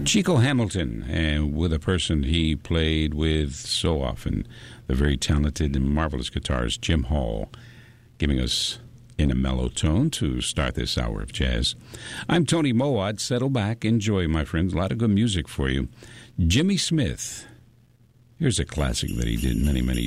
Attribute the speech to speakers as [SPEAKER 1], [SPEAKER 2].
[SPEAKER 1] Chico Hamilton, and with a person he played with so often, the very talented and marvelous guitarist Jim Hall, giving us In a Mellow Tone to start this hour of jazz. I'm Tony Mowat. Settle back, enjoy, my friends. A lot of good music for you. Jimmy Smith. Here's a classic that he did many, many